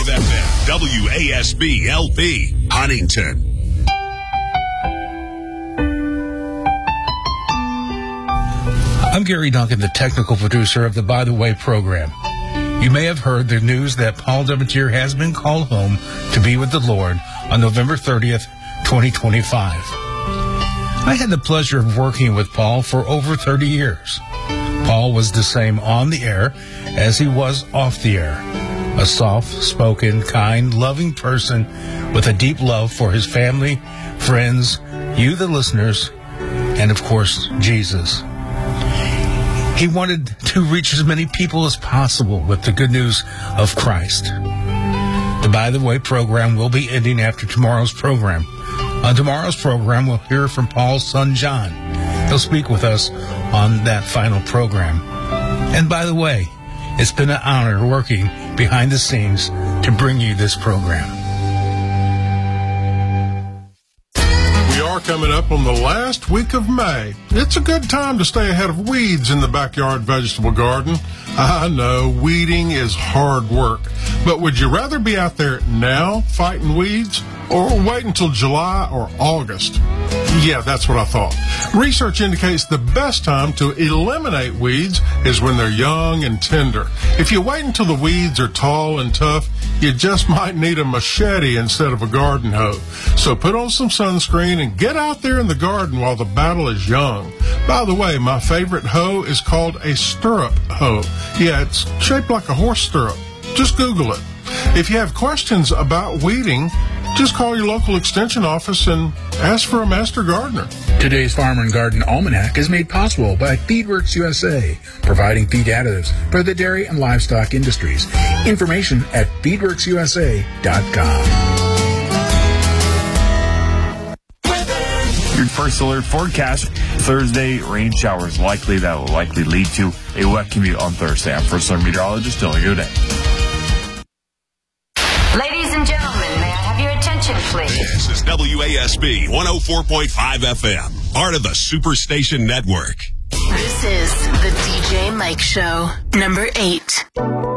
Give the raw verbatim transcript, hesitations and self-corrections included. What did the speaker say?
five F M, W A S B L P, Huntington. I'm Gary Duncan, the technical producer of the By the Way program. You may have heard the news that Paul Demetier has been called home to be with the Lord on November thirtieth, twenty twenty-five. I had the pleasure of working with Paul for over thirty years. Paul was the same on the air as he was off the air. A soft-spoken, kind, loving person with a deep love for his family, friends, you the listeners, and of course, Jesus. He wanted to reach as many people as possible with the good news of Christ. The By the Way program will be ending after tomorrow's program. On tomorrow's program, we'll hear from Paul's son, John. He'll speak with us on that final program. And by the way, it's been an honor working behind the scenes to bring you this program. Coming up on the last week of May. It's a good time to stay ahead of weeds in the backyard vegetable garden. I know weeding is hard work, but would you rather be out there now fighting weeds or wait until July or August? Yeah, that's what I thought. Research indicates the best time to eliminate weeds is when they're young and tender. If you wait until the weeds are tall and tough, you just might need a machete instead of a garden hoe. So put on some sunscreen and get out there in the garden while the battle is young. By the way, my favorite hoe is called a stirrup hoe. Yeah, it's shaped like a horse stirrup. Just Google it. If you have questions about weeding, just call your local extension office and ask for a master gardener. Today's Farmer and Garden Almanac is made possible by FeedWorks U S A, providing feed additives for the dairy and livestock industries. Information at feedworks U S A dot com. Your first alert forecast. Thursday, rain showers likely. That will likely lead to a wet commute on Thursday. I'm first alert meteorologist Dylan Goodin. Ladies and gentlemen, may I have your attention, please? This is W A S B one oh four point five F M, part of the Superstation Network. This is the D J Mike Show, number eight.